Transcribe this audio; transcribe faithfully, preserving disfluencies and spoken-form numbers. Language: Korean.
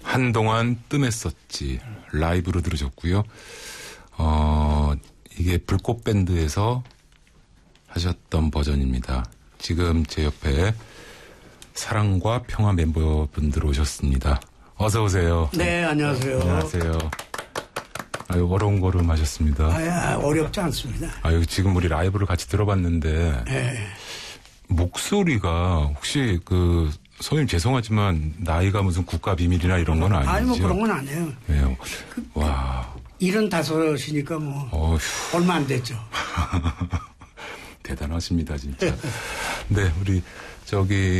한동안 뜸했었지. 라이브로 들으셨고요. 어, 이게 불꽃밴드에서 하셨던 버전입니다. 지금 제 옆에 사랑과 평화 멤버분들 오셨습니다. 어서 오세요. 네, 안녕하세요. 안녕하세요. 아유, 어려운 걸음 하셨습니다. 아, 어렵지 않습니다. 아유, 지금 우리 라이브를 같이 들어봤는데 네. 목소리가 혹시 그 선생님 죄송하지만 나이가 무슨 국가 비밀이나 이런 건 아니죠? 아니, 뭐 그런 건 아니에요. 네. 그, 와. 일흔다섯이니까 뭐 어휴. 얼마 안 됐죠. 대단하십니다, 진짜. 네, 우리 저기